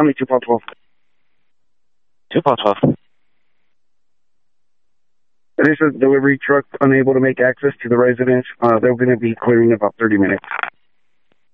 County 212. 212. This is a delivery truck unable to make access to the residence. They're going to be clearing in about 30 minutes.